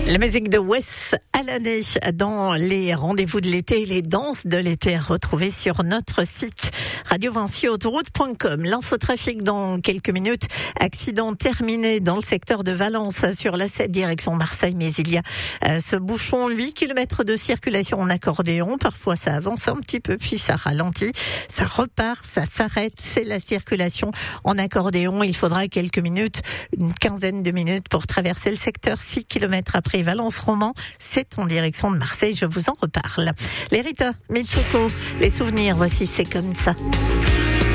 La musique de Wes Allané dans les rendez-vous de l'été et les danses de l'été à retrouver sur notre site radiovincyautoroute.com. L'infotrafic dans quelques minutes. Accident terminé dans le secteur de Valence sur la 7 direction Marseille, mais il y a ce bouchon 8 km de circulation en accordéon. Parfois ça avance un petit peu puis ça ralentit, ça repart, ça s'arrête. C'est la circulation en accordéon. Il faudra quelques minutes, une quinzaine de minutes pour traverser le secteur 6 km après Valence-Roman, c'est en direction de Marseille, je vous en reparle. Les Rita Mitsuko, les souvenirs, voici C'est comme ça.